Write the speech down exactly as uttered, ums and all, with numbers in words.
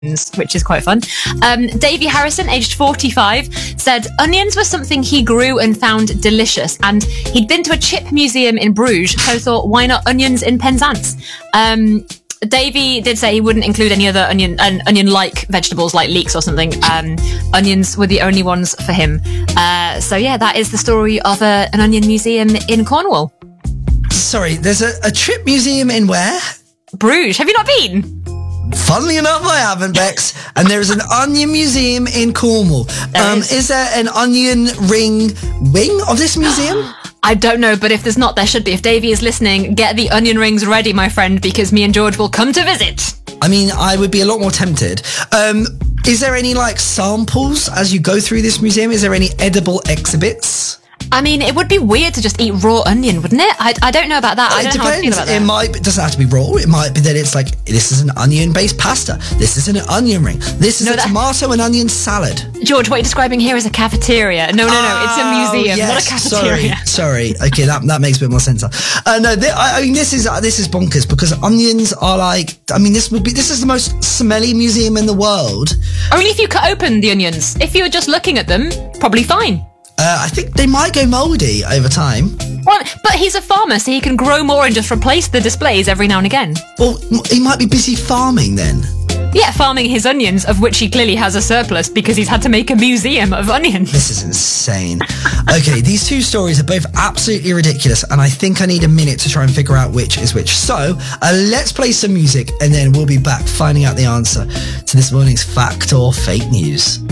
which is quite fun. Um, Davey Harrison, aged forty-five, said onions were something he grew and found delicious, and he'd been to a chip museum in Bruges, so thought, why not onions in Penzance? Um, Davey did say he wouldn't include any other onion uh, onion-like vegetables like leeks or something. Um, onions were the only ones for him. Uh, so yeah, that is the story of a, an onion museum in Cornwall. Sorry, there's a, a chip museum in where? Bruges. Have you not been? Funnily enough, I haven't, Bex. And there is an onion museum in Cornwall. Um, is. is there an onion ring wing of this museum? I don't know, but if there's not, there should be. If Davey is listening, get the onion rings ready, my friend, because me and George will come to visit. I mean, I would be a lot more tempted. Um, is there any, like, samples as you go through this museum? Is there any edible exhibits? I mean, it would be weird to just eat raw onion, wouldn't it? I, I don't know about that. I don't it know how I feel depends. about that. It might, it doesn't have to be raw. It might be that it's like, this is an onion-based pasta. This is an onion ring. This is no, a that... tomato and onion salad. George, what you're describing here is a cafeteria. No, no, no. Oh, it's a museum, yes, not a cafeteria. Sorry, sorry. Okay, that, that makes a bit more sense. Uh, no, th- I, I mean, this is uh, this is bonkers because onions are like, I mean, this would be, this is the most smelly museum in the world. Only if you cut open the onions. If you were just looking at them, probably fine. Uh, I think they might go mouldy over time. Well, but he's a farmer, so he can grow more and just replace the displays every now and again. Well, he might be busy farming then. Yeah, farming his onions, of which he clearly has a surplus because he's had to make a museum of onions. This is insane. Okay, these two stories are both absolutely ridiculous, and I think I need a minute to try and figure out which is which. So, uh, let's play some music, and then we'll be back finding out the answer to this morning's fact or fake news.